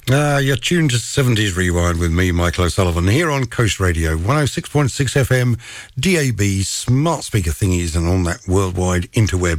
You're tuned to 70s Rewind with me, Michael O'Sullivan, here on Coast Radio, 106.6 FM, DAB, smart speaker thingies, and on that worldwide interweb.